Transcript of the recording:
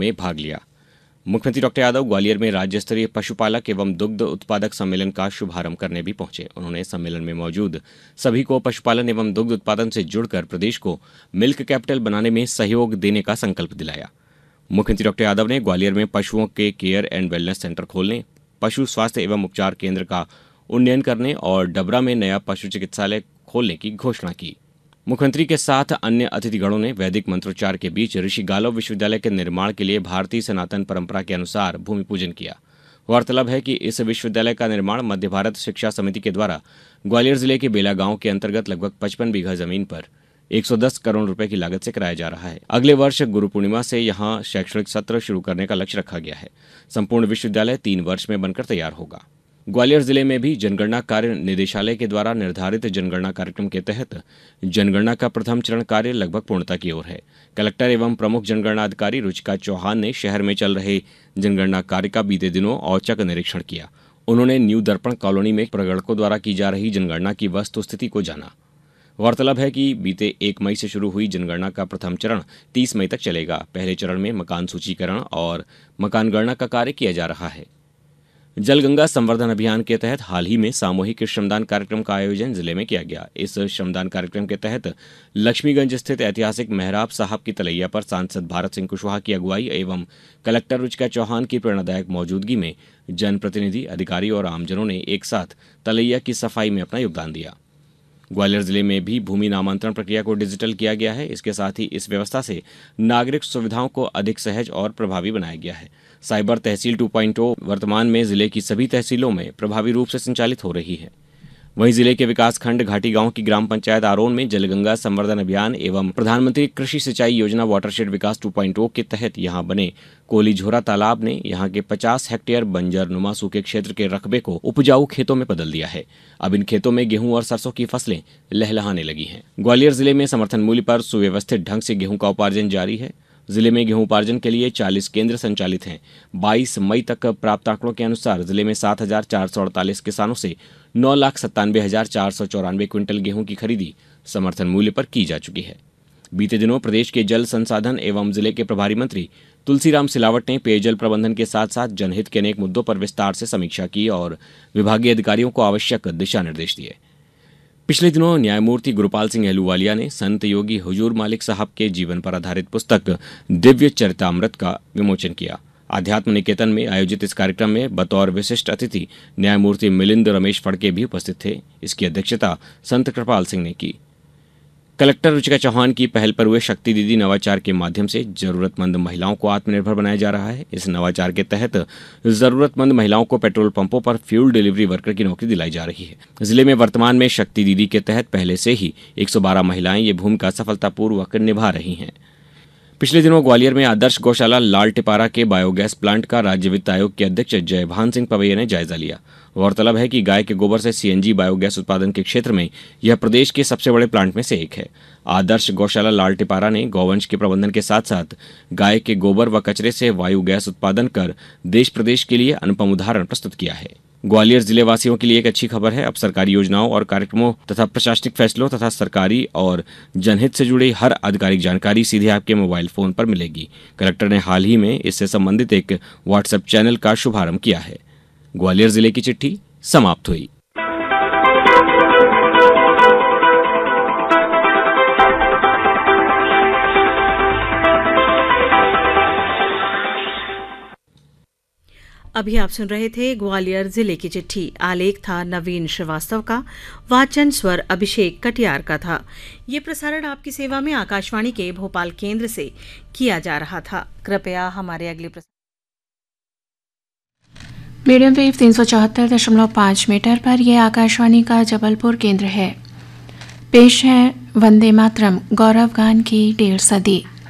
में भाग लिया। मुख्यमंत्री डॉक्टर यादव ग्वालियर में राज्य स्तरीय पशुपालक एवं दुग्ध उत्पादक सम्मेलन का शुभारंभ करने भी पहुंचे। उन्होंने सम्मेलन में मौजूद सभी को पशुपालन एवं दुग्ध उत्पादन से जुड़कर प्रदेश को मिल्क कैपिटल बनाने में सहयोग देने का संकल्प दिलाया। मुख्यमंत्री डॉक्टर यादव ने ग्वालियर में पशुओं के केयर एंड वेलनेस सेंटर खोलने, पशु स्वास्थ्य एवं उपचार केंद्र का उन्नयन करने और डबरा में नया पशु चिकित्सालय खोलने की घोषणा की। मुख्यमंत्री के साथ अन्य अतिथिगणों ने वैदिक मंत्रोच्चार के बीच ऋषि गालव विश्वविद्यालय के निर्माण के लिए भारतीय सनातन परंपरा के अनुसार भूमि पूजन किया। गौरतलब है कि इस विश्वविद्यालय का निर्माण मध्य भारत शिक्षा समिति के द्वारा ग्वालियर जिले के बेला गांव के अंतर्गत लगभग 55 बीघा जमीन पर 110 करोड़ रुपए की लागत से कराया जा रहा है। अगले वर्ष गुरु पूर्णिमा से यहां शैक्षणिक सत्र शुरू करने का लक्ष्य रखा गया है। संपूर्ण विश्वविद्यालय 3 वर्ष में बनकर तैयार होगा। ग्वालियर जिले में भी जनगणना कार्य निदेशालय के द्वारा निर्धारित जनगणना कार्यक्रम के तहत जनगणना का प्रथम चरण कार्य लगभग पूर्णता की ओर है। कलेक्टर एवं प्रमुख जनगणना अधिकारी रुचिका चौहान ने शहर में चल रहे जनगणना कार्य का बीते दिनों औचक निरीक्षण किया। उन्होंने न्यू दर्पण कॉलोनी में प्रगणकों द्वारा की जा रही जनगणना की वस्तुस्थिति को जाना। गौरतलब है कि बीते 1 मई से शुरू हुई जनगणना का प्रथम चरण 30 मई तक चलेगा। पहले चरण में मकान सूचीकरण और मकान गणना का कार्य किया जा रहा है। जलगंगा संवर्धन अभियान के तहत हाल ही में सामूहिक श्रमदान कार्यक्रम का आयोजन जिले में किया गया। इस श्रमदान कार्यक्रम के तहत लक्ष्मीगंज स्थित ऐतिहासिक मेहराब साहब की तलैया पर सांसद भारत सिंह कुशवाहा की अगुवाई एवं कलेक्टर रुचिका चौहान की प्रेरणादायक मौजूदगी में जनप्रतिनिधि, अधिकारी और आमजनों ने एक साथ तलैया की सफाई में अपना योगदान दिया। ग्वालियर जिले में भी भूमि नामांतरण प्रक्रिया को डिजिटल किया गया है। इसके साथ ही इस व्यवस्था से नागरिक सुविधाओं को अधिक सहज और प्रभावी बनाया गया है। साइबर तहसील 2.0 वर्तमान में जिले की सभी तहसीलों में प्रभावी रूप से संचालित हो रही है। वहीं जिले के विकासखंड घाटी गांव की ग्राम पंचायत आरोन में जलगंगा संवर्धन अभियान एवं प्रधानमंत्री कृषि सिंचाई योजना वाटरशेड विकास 2.0 के तहत यहां बने कोलीझोरा तालाब ने यहां के 50 हेक्टेयर बंजर नुमा सूखे क्षेत्र के रकबे को उपजाऊ खेतों में बदल दिया है। अब इन खेतों में गेहूं और सरसों की फसलें लहलहाने लगी हैं। ग्वालियर जिले में समर्थन मूल्य पर सुव्यवस्थित ढंग से गेहूं का उपार्जन जारी है। जिले में गेहूं उपार्जन के लिए 40 केंद्र संचालित हैं। 22 मई तक प्राप्त आंकड़ों के अनुसार जिले में 7,448 किसानों से 9,97,494 क्विंटल गेहूं की खरीदी समर्थन मूल्य पर की जा चुकी है। बीते दिनों प्रदेश के जल संसाधन एवं जिले के प्रभारी मंत्री तुलसीराम सिलावट ने पेयजल प्रबंधन के साथ साथ जनहित के अनेक मुद्दों पर विस्तार से समीक्षा की और विभागीय अधिकारियों को आवश्यक दिशा निर्देश दिए। पिछले दिनों न्यायमूर्ति गुरुपाल सिंह अहलूवालिया ने संत योगी हुजूर मालिक साहब के जीवन पर आधारित पुस्तक दिव्य चरितामृत का विमोचन किया। आध्यात्म निकेतन में आयोजित इस कार्यक्रम में बतौर विशिष्ट अतिथि न्यायमूर्ति मिलिंद रमेश फड़के भी उपस्थित थे। इसकी अध्यक्षता संत कृपाल सिंह ने की। कलेक्टर रुचिका चौहान की पहल पर हुए शक्ति दीदी नवाचार के माध्यम से जरूरतमंद महिलाओं को आत्मनिर्भर बनाया जा रहा है। इस नवाचार के तहत जरूरतमंद महिलाओं को पेट्रोल पंपों पर फ्यूल डिलीवरी वर्कर की नौकरी दिलाई जा रही है। जिले में वर्तमान में शक्ति दीदी के तहत पहले से ही 112 महिलाएं ये भूमिका सफलतापूर्वक निभा रही हैं। पिछले दिनों ग्वालियर में आदर्श गौशाला लाल टिपारा के बायोगैस प्लांट का राज्य वित्त आयोग के अध्यक्ष जयभान सिंह पवैया ने जायजा लिया। गौरतलब है कि गाय के गोबर से सीएनजी बायोगैस उत्पादन के क्षेत्र में यह प्रदेश के सबसे बड़े प्लांट में से एक है। आदर्श गौशाला लाल टिपारा ने गौवंश के प्रबंधन के साथ साथ गाय के गोबर व कचरे से वायु गैस उत्पादन कर देश प्रदेश के लिए अनुपम उदाहरण प्रस्तुत किया है। ग्वालियर जिले वासियों के लिए एक अच्छी खबर है। अब सरकारी योजनाओं और कार्यक्रमों तथा प्रशासनिक फैसलों तथा सरकारी और जनहित से जुड़ी हर आधिकारिक जानकारी सीधे आपके मोबाइल फोन पर मिलेगी। कलेक्टर ने हाल ही में इससे संबंधित एक व्हाट्सएप चैनल का शुभारंभ किया है। ग्वालियर जिले की चिट्ठी समाप्त हुई। अभी आप सुन रहे थे ग्वालियर जिले की चिट्ठी। आलेख था नवीन श्रीवास्तव का, वाचन स्वर अभिषेक कटियार का था। ये प्रसारण आपकी सेवा में आकाशवाणी के भोपाल केंद्र से किया जा रहा था। कृपया हमारे अगले मीडियम वेव 374.5 मीटर पर यह आकाशवाणी का जबलपुर केंद्र है। पेश है वंदे मातरम गौरव गान की 1.5 सदी।